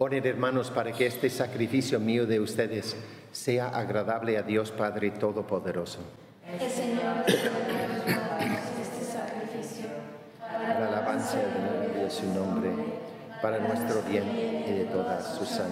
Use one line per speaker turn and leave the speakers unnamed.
Oren, hermanos, para que este sacrificio mío de ustedes sea agradable a Dios Padre Todopoderoso.
El Señor te dará este sacrificio
Para la alabanza de su nombre, para nuestro bien y de toda su santidad.